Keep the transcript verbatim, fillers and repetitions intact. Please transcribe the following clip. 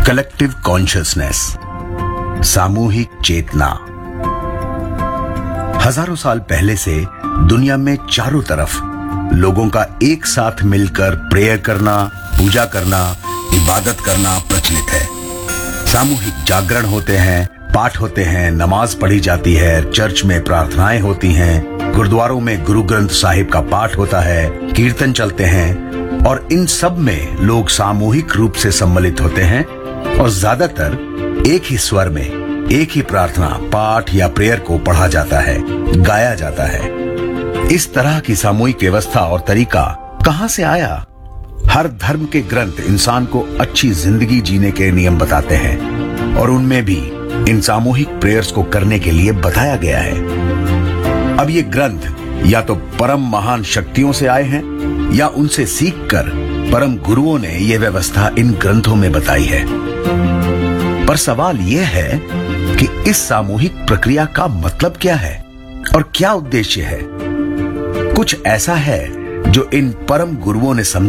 Collective consciousness, सामूहिक चेतना। हजारों साल पहले से दुनिया में चारों तरफ लोगों का एक साथ मिलकर प्रेयर करना, पूजा करना, इबादत करना प्रचलित है। सामूहिक जागरण होते हैं, पाठ होते हैं, नमाज पढ़ी जाती है, चर्च में प्रार्थनाएं होती हैं, गुरुद्वारों में गुरु ग्रंथ साहिब का पाठ होता है, कीर्तन चलते हैं और इन सब में लोग सामूहिक रूप से सम्मिलित होते हैं और ज्यादातर एक ही स्वर में एक ही प्रार्थना, पाठ या प्रेयर को पढ़ा जाता है, गाया जाता है। इस तरह की सामूहिक व्यवस्था और तरीका कहां से आया? हर धर्म के ग्रंथ इंसान को अच्छी जिंदगी जीने के नियम बताते हैं और उनमें भी इन सामूहिक प्रेयर्स को करने के लिए बताया गया है। अब ये ग्रंथ या तो परम महान शक्तियों से आए हैं या उनसे सीखकर परम गुरुओं ने यह व्यवस्था इन ग्रंथों में बताई है। पर सवाल यह है कि इस सामूहिक प्रक्रिया का मतलब क्या है और क्या उद्देश्य है? कुछ ऐसा है जो इन परम गुरुओं ने समझा